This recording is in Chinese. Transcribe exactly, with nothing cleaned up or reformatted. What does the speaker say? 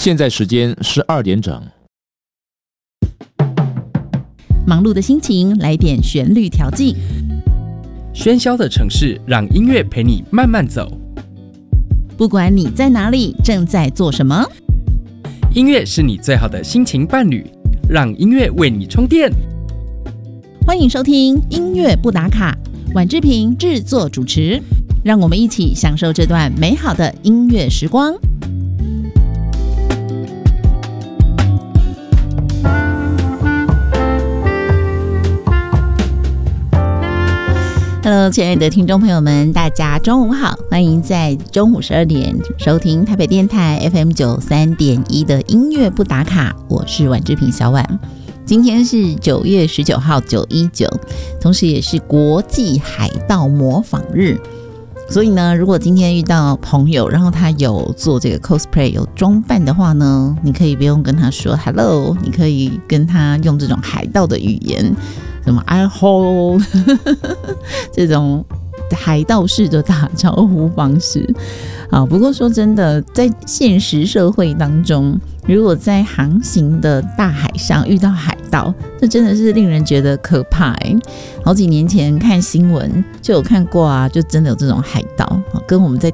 现在时间十二点整。 忙碌的心情来点旋律调剂， 喧嚣的城市让音乐陪你慢慢走。 不管你在哪里，正在做什么， 音乐是你最好的心情伴侣，让音乐为你充电。 欢迎收听音乐不打卡，婉志平制作主持，让我们一起享受这段美好的音乐时光。Hello， 亲爱的听众朋友们，大家中午好，欢迎在中午十二点收听台北电台 F M 九十三点一 的音乐不打卡，我是婉志平小婉。今天是九月十九号九一九，同时也是国际海盗模仿日。所以呢，如果今天遇到朋友，然后他有做这个 cosplay 有装扮的话呢，你可以不用跟他说 hello， 你可以跟他用这种海盗的语言，什么 I hold 这种海盗式的打招呼方式。好，不过说真的，在现实社会当中，如果在航行的大海上遇到海盗，这真的是令人觉得可怕欸。好几年前看新闻就有看过啊，就真的有这种海盗，跟我们在